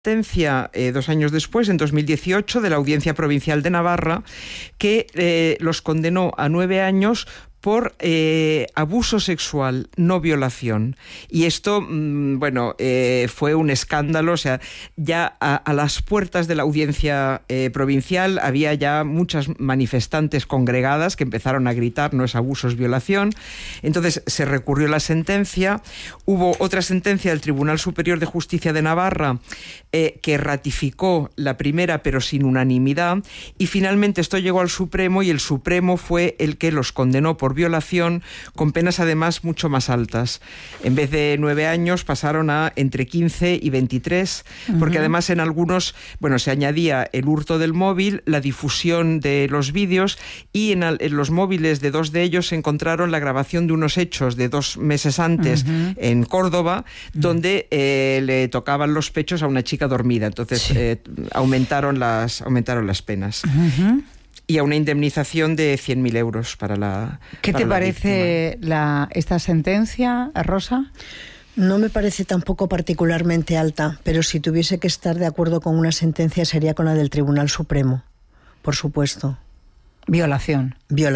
sentencia 2 años después, en 2018, de la Audiencia Provincial de Navarra, que los condenó a 9 años por abuso sexual, no violación. Y esto, fue un escándalo. O sea, ya a las puertas de la audiencia provincial había ya muchas manifestantes congregadas que empezaron a gritar: no es abuso, es violación. Entonces se recurrió la sentencia. Hubo otra sentencia del Tribunal Superior de Justicia de Navarra que ratificó la primera, pero sin unanimidad. Y finalmente esto llegó al Supremo, y el Supremo fue el que los condenó por violación, con penas además mucho más altas. En vez de 9 años pasaron a entre 15 y 23, porque además en algunos, se añadía el hurto del móvil, la difusión de los vídeos, y en los móviles de 2 de ellos se encontraron la grabación de unos hechos de 2 meses antes en Córdoba, donde le tocaban los pechos a una chica dormida. Entonces aumentaron las penas. Y a una indemnización de 100.000 euros para la ¿Qué te parece esta sentencia, Rosa? No me parece tampoco particularmente alta, pero si tuviese que estar de acuerdo con una sentencia sería con la del Tribunal Supremo, por supuesto. Violación.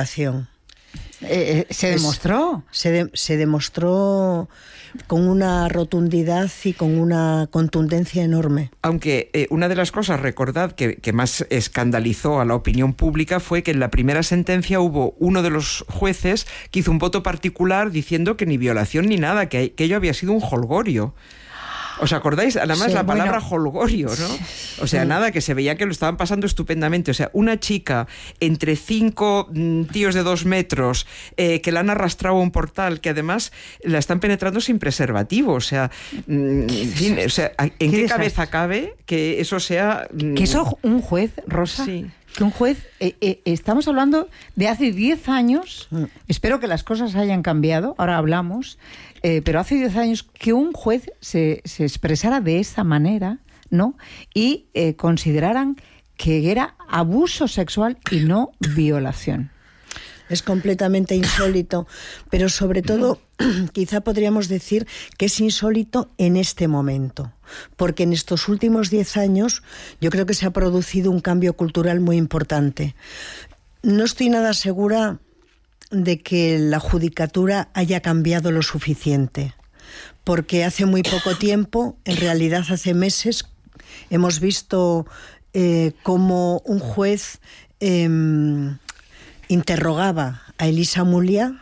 ¿Se demostró? Se demostró con una rotundidad y con una contundencia enorme. Aunque una de las cosas, recordad, que más escandalizó a la opinión pública fue que en la primera sentencia hubo uno de los jueces que hizo un voto particular diciendo que ni violación ni nada, que ello había sido un jolgorio. ¿Os acordáis? Además, la palabra holgorio, ¿no? O sea, nada, que se veía que lo estaban pasando estupendamente. O sea, una chica entre 5 tíos de 2 metros que la han arrastrado a un portal, que además la están penetrando sin preservativo. O sea, en fin, ¿en qué cabeza cabe que eso sea...? Que eso un juez, Rosa... Sí. Que un juez, estamos hablando de hace 10 años, espero que las cosas hayan cambiado, ahora hablamos, pero hace 10 años que un juez se expresara de esa manera, ¿no? Y consideraran que era abuso sexual y no violación. Es completamente insólito, pero sobre todo quizá podríamos decir que es insólito en este momento, porque en estos últimos 10 años yo creo que se ha producido un cambio cultural muy importante. No estoy nada segura de que la judicatura haya cambiado lo suficiente, porque hace muy poco tiempo, en realidad hace meses, hemos visto cómo un juez interrogaba a Elisa Mulliá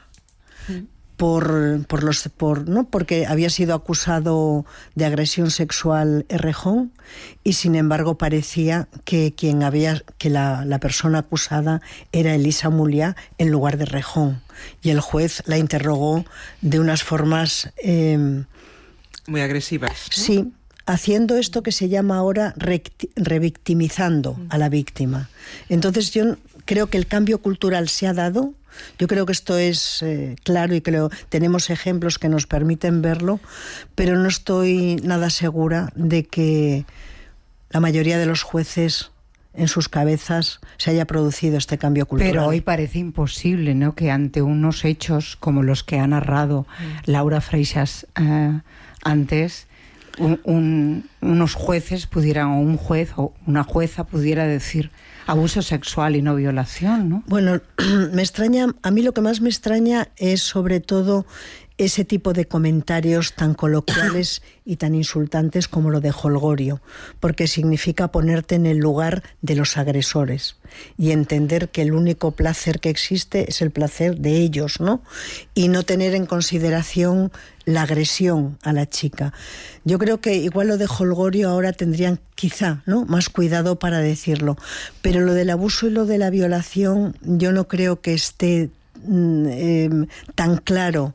porque había sido acusado de agresión sexual Errejón, y sin embargo parecía que la persona acusada era Elisa Mulliá en lugar de Errejón, y el juez la interrogó de unas formas muy agresivas, ¿no? Sí, haciendo esto que se llama ahora revictimizando a la víctima. Entonces yo creo que el cambio cultural se ha dado. Yo creo que esto es claro, y creo tenemos ejemplos que nos permiten verlo, pero no estoy nada segura de que la mayoría de los jueces en sus cabezas se haya producido este cambio cultural. Pero hoy parece imposible, ¿no?, que ante unos hechos como los que ha narrado Laura Freixas antes, unos jueces pudieran, o un juez o una jueza pudiera decir abuso sexual y no violación, ¿no? Bueno, a mí lo que más me extraña es sobre todo ese tipo de comentarios tan coloquiales y tan insultantes como lo de holgorio, porque significa ponerte en el lugar de los agresores y entender que el único placer que existe es el placer de ellos, ¿no? Y no tener en consideración la agresión a la chica. Yo creo que igual lo de holgorio ahora tendrían quizá, ¿no?, más cuidado para decirlo, pero lo del abuso y lo de la violación yo no creo que esté tan claro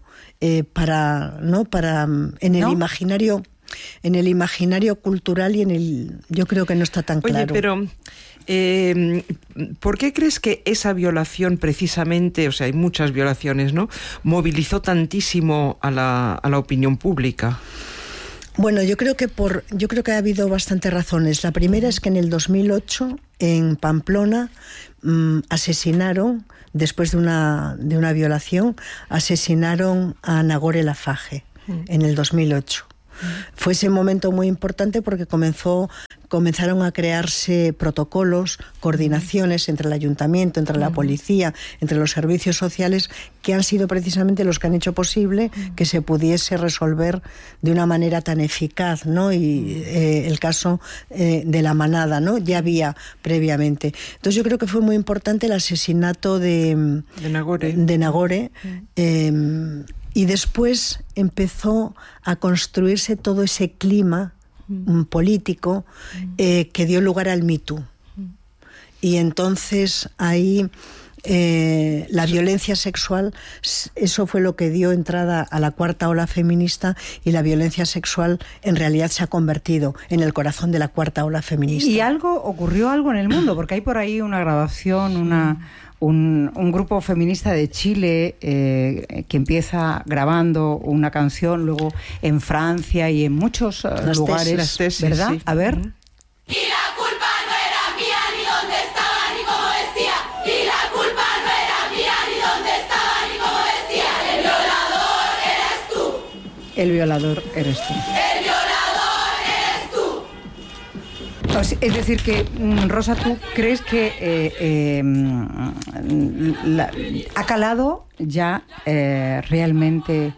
en el imaginario cultural, y yo creo que no está tan claro. Oye, pero ¿por qué crees que esa violación precisamente, o sea, hay muchas violaciones, ¿no?, movilizó tantísimo a la opinión pública? Bueno, yo creo que ha habido bastantes razones. La primera es que en el 2008 en Pamplona asesinaron, después de una violación, asesinaron a Nagore Laffage en el 2008. Fue ese momento muy importante porque comenzaron a crearse protocolos, coordinaciones entre el ayuntamiento, entre la policía, entre los servicios sociales, que han sido precisamente los que han hecho posible que se pudiese resolver de una manera tan eficaz, ¿no? Y el caso de La Manada, ¿no? Ya había previamente. Entonces yo creo que fue muy importante el asesinato de Nagore. Y después empezó a construirse todo ese clima político que dio lugar al Me Too. Y entonces ahí la violencia sexual, eso fue lo que dio entrada a la cuarta ola feminista, y la violencia sexual en realidad se ha convertido en el corazón de la cuarta ola feminista. Y ocurrió algo en el mundo, porque hay por ahí una grabación, un grupo feminista de Chile que empieza grabando una canción, luego en Francia y en muchos lugares, las tesis, ¿verdad? Sí. A ver. Y la culpa no era mía, ni dónde estaba, ni cómo vestía. Y la culpa no era mía, ni dónde estaba, ni cómo vestía. El violador eres tú. El violador eres tú. El violador eres tú. Es decir que, Rosa, ¿tú crees que ha calado ya realmente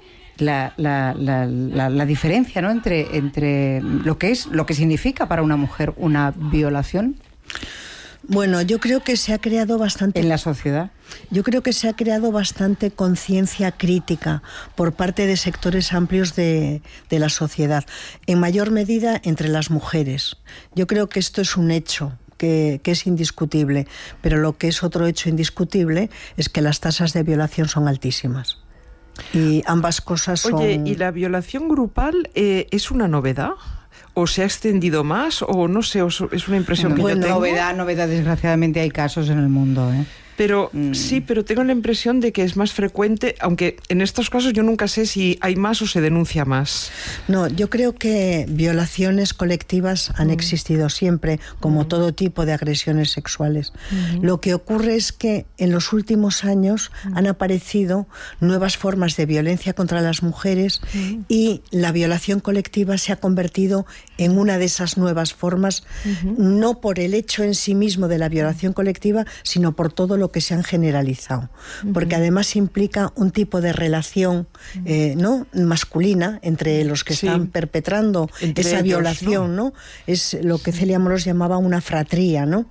la diferencia, ¿no? entre lo que significa para una mujer una violación? Bueno, yo creo que se ha creado bastante... En la sociedad. Yo creo que se ha creado bastante conciencia crítica por parte de sectores amplios de la sociedad, en mayor medida entre las mujeres. Yo creo que esto es un hecho que es indiscutible, pero lo que es otro hecho indiscutible es que las tasas de violación son altísimas. Y ambas cosas son... Oye, ¿y la violación grupal es una novedad? ¿O se ha extendido más? O no sé, es una impresión que yo tengo. Novedad, desgraciadamente hay casos en el mundo, ¿eh? Pero sí, pero tengo la impresión de que es más frecuente, aunque en estos casos yo nunca sé si hay más o se denuncia más. No, yo creo que violaciones colectivas han existido siempre, como todo tipo de agresiones sexuales. Lo que ocurre es que en los últimos años han aparecido nuevas formas de violencia contra las mujeres y la violación colectiva se ha convertido en una de esas nuevas formas, no por el hecho en sí mismo de la violación colectiva, sino por todo lo que se han generalizado, porque además implica un tipo de relación ¿no? masculina entre los que están perpetrando entre esa violación, ¿no? Es lo que Celia Moros llamaba una fratría, ¿no?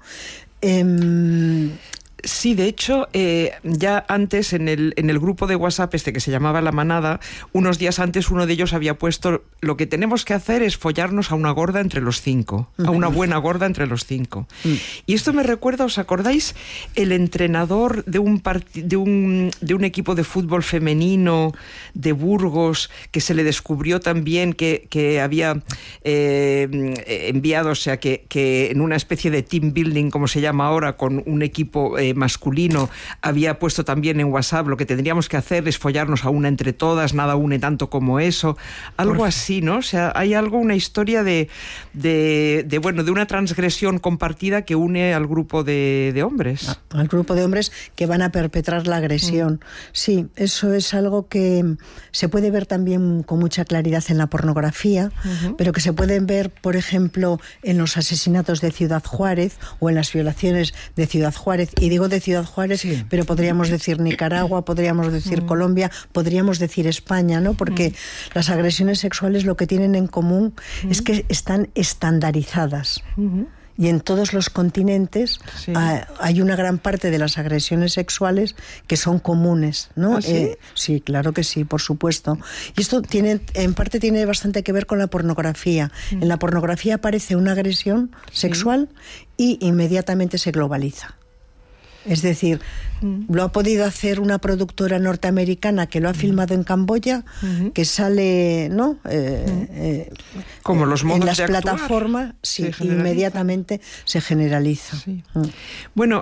Sí, de hecho, ya antes en el grupo de WhatsApp que se llamaba La Manada, unos días antes uno de ellos había puesto: lo que tenemos que hacer es follarnos a una gorda entre los 5, a una buena gorda entre los 5. Y esto me recuerda, ¿os acordáis? El entrenador de un equipo de fútbol femenino de Burgos, que se le descubrió también que había enviado, o sea, que en una especie de team building, como se llama ahora, con un equipo masculino, había puesto también en WhatsApp: lo que tendríamos que hacer es follarnos a una entre todas, nada une tanto como eso, algo así, ¿no? O sea, hay una historia de una transgresión compartida que une al grupo de hombres. Al grupo de hombres que van a perpetrar la agresión. Sí, eso es algo que se puede ver también con mucha claridad en la pornografía, pero que se pueden ver, por ejemplo, en los asesinatos de Ciudad Juárez o en las violaciones de Ciudad Juárez. Y digo de Ciudad Juárez, pero podríamos decir Nicaragua, podríamos decir Colombia, podríamos decir España, ¿no? Porque las agresiones sexuales lo que tienen en común es que están estandarizadas. Y en todos los continentes hay una gran parte de las agresiones sexuales que son comunes, ¿no? ¿Ah, sí? Sí, claro que sí, por supuesto. Y esto en parte tiene bastante que ver con la pornografía. En la pornografía aparece una agresión sexual y inmediatamente se globaliza. Es decir, lo ha podido hacer una productora norteamericana que lo ha filmado en Camboya, que sale, ¿no? Como los modos en las de actuar, plataformas, sí, inmediatamente se generaliza. Sí. Bueno,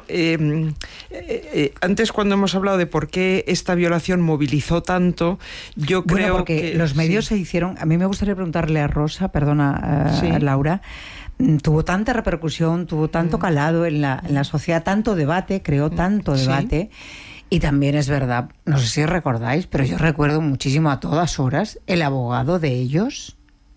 antes cuando hemos hablado de por qué esta violación movilizó tanto, yo creo porque que los medios se hicieron. A mí me gustaría preguntarle a Rosa, Laura. Tuvo tanta repercusión, tuvo tanto calado en la sociedad, tanto debate, creó tanto debate. Y también es verdad, no sé si recordáis, pero yo recuerdo muchísimo a todas horas el abogado de ellos,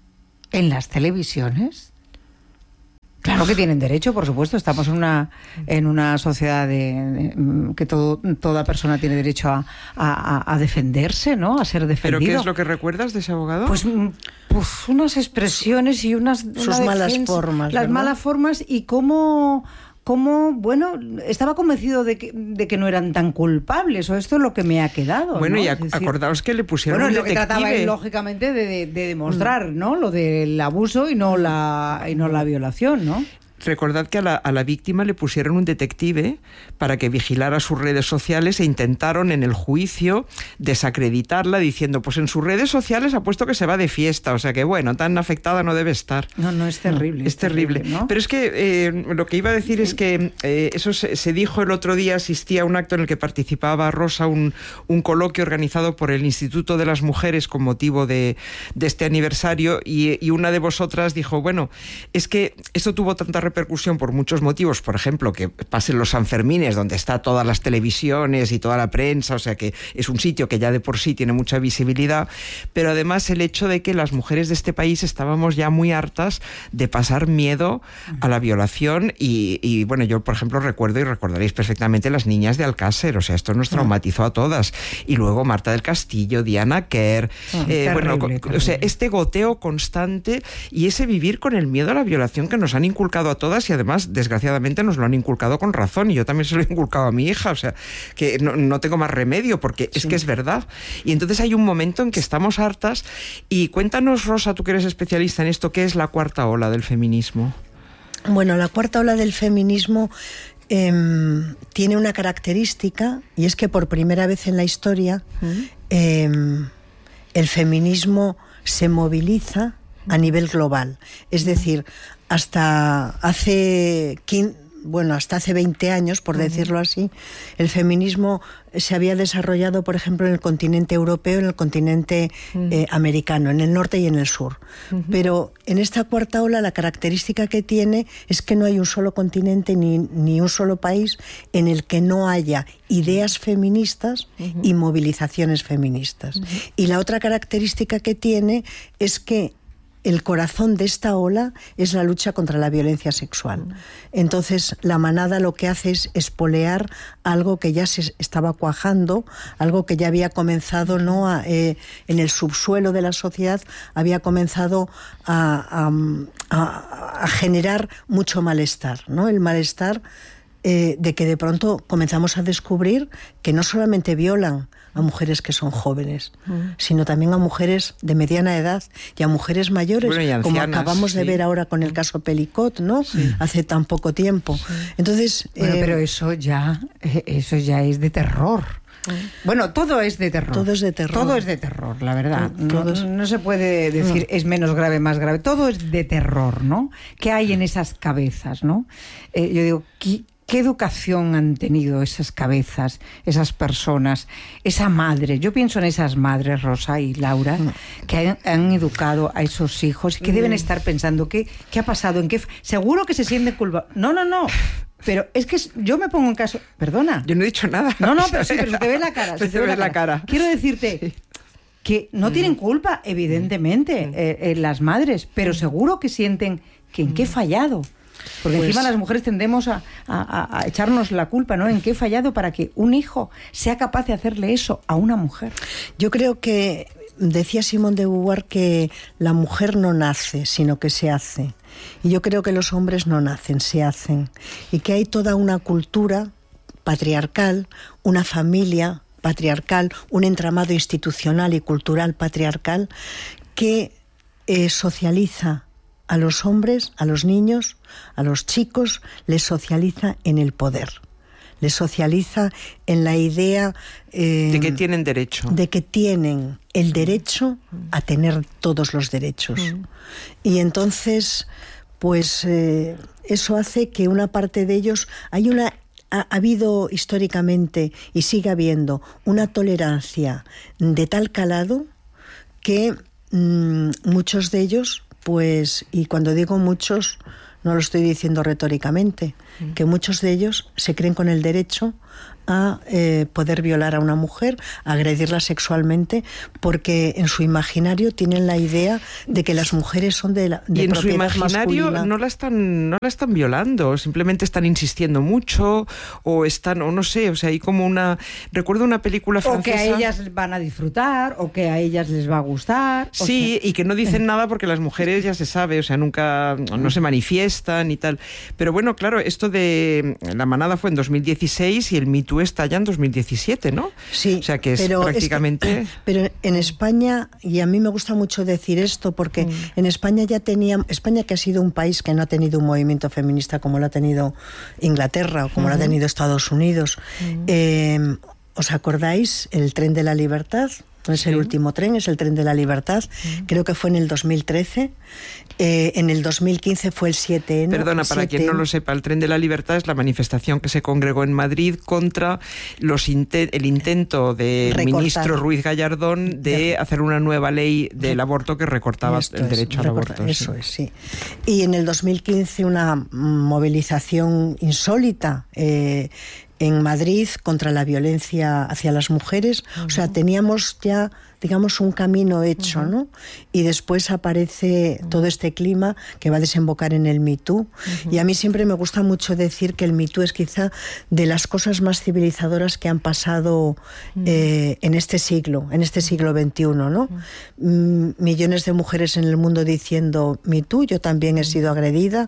¿En las televisiones? Claro que tienen derecho, por supuesto. Estamos en una sociedad que toda persona tiene derecho a defenderse, ¿no? A ser defendido. ¿Pero qué es lo que recuerdas de ese abogado? Pues unas expresiones y sus malas formas. Las ¿verdad? malas formas y cómo bueno, estaba convencido de que no eran tan culpables, o esto es lo que me ha quedado. Bueno, ¿no? y acordaos que le pusieron un lo que trataba detective. él, lógicamente, de demostrar, ¿no? Lo del abuso y no la violación, ¿no? Recordad que a la víctima le pusieron un detective para que vigilara sus redes sociales e intentaron en el juicio desacreditarla diciendo, pues en sus redes sociales ha puesto que se va de fiesta, o sea que bueno, tan afectada no debe estar. No, es terrible. Es terrible, ¿no? Pero es que lo que iba a decir es que eso se dijo el otro día, asistí a un acto en el que participaba Rosa, un coloquio organizado por el Instituto de las Mujeres con motivo de este aniversario y una de vosotras dijo, bueno, es que esto tuvo tanta repercusión por muchos motivos, por ejemplo, que pasen los Sanfermines, donde está todas las televisiones y toda la prensa, o sea que es un sitio que ya de por sí tiene mucha visibilidad, pero además el hecho de que las mujeres de este país estábamos ya muy hartas de pasar miedo a la violación y bueno, yo por ejemplo recuerdo y recordaréis perfectamente las niñas de Alcácer, o sea, esto nos traumatizó a todas, y luego Marta del Castillo, Diana Kerr, terrible. O sea, este goteo constante y ese vivir con el miedo a la violación que nos han inculcado a todas y además, desgraciadamente, nos lo han inculcado con razón y yo también se lo he inculcado a mi hija, o sea, que no tengo más remedio porque es que es verdad. Y entonces hay un momento en que estamos hartas y cuéntanos, Rosa, tú que eres especialista en esto, ¿qué es la cuarta ola del feminismo? Bueno, la cuarta ola del feminismo tiene una característica y es que por primera vez en la historia el feminismo se moviliza a nivel global. Es decir, hasta hace 20 años, por decirlo así, el feminismo se había desarrollado, por ejemplo, en el continente europeo, en el continente americano, en el norte y en el sur. Pero en esta cuarta ola la característica que tiene es que no hay un solo continente ni un solo país en el que no haya ideas feministas y movilizaciones feministas. Y la otra característica que tiene es que el corazón de esta ola es la lucha contra la violencia sexual. Entonces, la manada lo que hace es espolear algo que ya se estaba cuajando, algo que ya había comenzado, ¿no? En el subsuelo de la sociedad, había comenzado a generar mucho malestar, ¿no? El malestar de que de pronto comenzamos a descubrir que no solamente violan a mujeres que son jóvenes, sino también a mujeres de mediana edad y a mujeres mayores, bueno, y ancianas, como acabamos de ver ahora con el caso Pelicot, ¿no? Hace tan poco tiempo. Entonces, bueno, pero eso ya es de terror. Bueno, todo es de terror. Todo es de terror. Todo es de terror, la verdad. Todo es... No se puede decir es menos grave, más grave. Todo es de terror, ¿no? ¿Qué hay en esas cabezas, no? Yo digo, ¿qué educación han tenido esas cabezas, esas personas, esa madre? Yo pienso en esas madres, Rosa y Laura, que han educado a esos hijos y que deben estar pensando ¿qué ha pasado? Seguro que se sienten culpables. No. Pero es que yo me pongo en caso... Perdona. Yo no he dicho nada. No, pero sí, pero se te ve la cara. Se te ve la cara. Quiero decirte que no tienen culpa, evidentemente, las madres, pero seguro que sienten que en qué he fallado. Porque encima las mujeres tendemos a echarnos la culpa, ¿no? ¿En qué he fallado para que un hijo sea capaz de hacerle eso a una mujer? Yo creo que decía Simone de Beauvoir que la mujer no nace, sino que se hace. Y yo creo que los hombres no nacen, se hacen. Y que hay toda una cultura patriarcal, una familia patriarcal, un entramado institucional y cultural patriarcal que socializa a los hombres, a los niños, a los chicos, les socializa en el poder. Les socializa en la idea... de que tienen derecho. De que tienen el derecho a tener todos los derechos. Y entonces, pues, eso hace que una parte de ellos... Ha habido históricamente, y sigue habiendo, una tolerancia de tal calado que muchos de ellos... Pues, y cuando digo muchos, no lo estoy diciendo retóricamente, que muchos de ellos se creen con el derecho a poder violar a una mujer, a agredirla sexualmente, porque en su imaginario tienen la idea de que las mujeres son de y en propiedad su imaginario masculina. no la están violando, simplemente están insistiendo mucho o no sé, o sea, hay como recuerdo una película francesa. O que a ellas van a disfrutar, o que a ellas les va a gustar. Sí, y que no dicen nada porque las mujeres ya se sabe, o sea, nunca, no se manifiestan y tal. Pero bueno, claro, esto de La Manada fue en 2016 y el Me Too está ya en 2017, ¿no? Sí, o sea que es prácticamente... pero en España, y a mí me gusta mucho decir esto, porque en España España que ha sido un país que no ha tenido un movimiento feminista como lo ha tenido Inglaterra o como lo ha tenido Estados Unidos. ¿Os acordáis? El tren de la libertad. No es el último tren, es el tren de la libertad. Creo que fue en el 2013. En el 2015 fue el 7N. Perdona, para quien no lo sepa, el tren de la libertad es la manifestación que se congregó en Madrid contra el intento del ministro Ruiz Gallardón de hacer una nueva ley del aborto que recortaba el derecho al aborto. Eso es, sí. Y en el 2015 una movilización insólita en Madrid contra la violencia hacia las mujeres. O sea, teníamos ya, digamos, un camino hecho, ¿no? Y después aparece todo este clima que va a desembocar en el Me Too. Y a mí siempre me gusta mucho decir que el Me Too es quizá de las cosas más civilizadoras que han pasado en este siglo XXI, ¿no? Millones de mujeres en el mundo diciendo Me Too, yo también he sido agredida,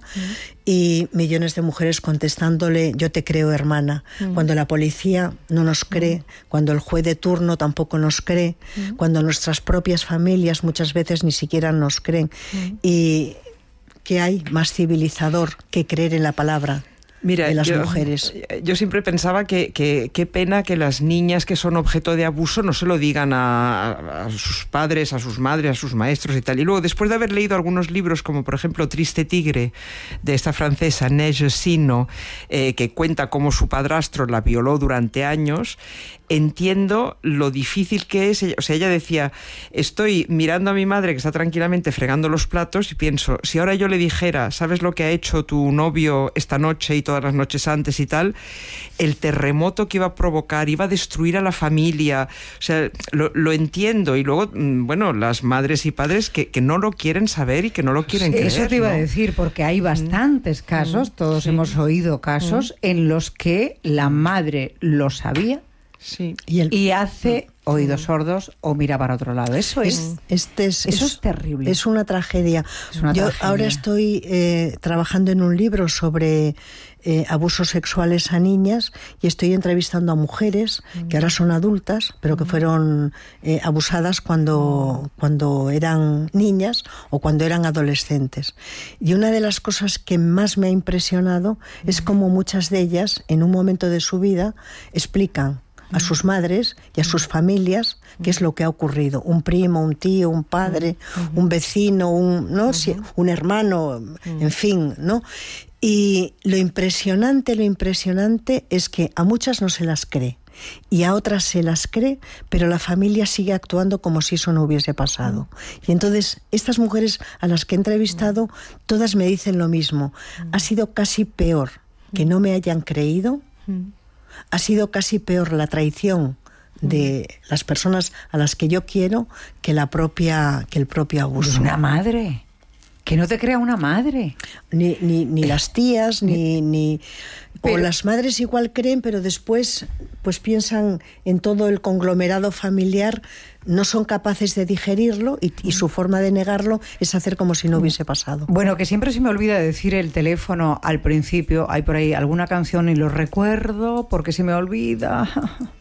y millones de mujeres contestándole yo te creo, hermana, cuando la policía no nos cree, cuando el juez de turno tampoco nos cree, cuando nuestras propias familias muchas veces ni siquiera nos creen. Y ¿qué hay más civilizador que creer en la palabra de las mujeres? Yo siempre pensaba que qué pena que las niñas que son objeto de abuso no se lo digan a sus padres, a sus madres, a sus maestros y tal. Y luego, después de haber leído algunos libros, como por ejemplo Triste Tigre, de esta francesa Neige Sino, que cuenta cómo su padrastro la violó durante años, entiendo lo difícil que es. O sea, ella decía, estoy mirando a mi madre que está tranquilamente fregando los platos y pienso, si ahora yo le dijera, ¿sabes lo que ha hecho tu novio esta noche y todas las noches antes y tal? El terremoto que iba a provocar, iba a destruir a la familia. O sea, lo entiendo. Y luego, bueno, las madres y padres que no lo quieren saber y que no lo quieren creer. Eso te iba a decir, porque hay bastantes casos, todos hemos oído casos en los que la madre lo sabía. Sí. Y hace oídos sordos o mira para otro lado. Eso es terrible. Es una tragedia. Yo ahora estoy trabajando en un libro sobre abusos sexuales a niñas y estoy entrevistando a mujeres que ahora son adultas, pero que fueron abusadas cuando eran niñas o cuando eran adolescentes. Y una de las cosas que más me ha impresionado es cómo muchas de ellas, en un momento de su vida, explican a sus madres y a sus familias qué es lo que ha ocurrido. Un primo, un tío, un padre, un vecino, un hermano, en fin, ¿no? Y lo impresionante es que a muchas no se las cree y a otras se las cree, pero la familia sigue actuando como si eso no hubiese pasado. Y entonces estas mujeres a las que he entrevistado, todas me dicen lo mismo. Ha sido casi peor que no me hayan creído. Ha sido casi peor la traición de las personas a las que yo quiero que el propio abuso. Una madre. Que no te crea una madre. Ni las tías, o las madres igual creen, pero después pues piensan en todo el conglomerado familiar, no son capaces de digerirlo y su forma de negarlo es hacer como si no hubiese pasado. Bueno, que siempre se me olvida decir el teléfono al principio. Hay por ahí alguna canción y lo recuerdo porque se me olvida.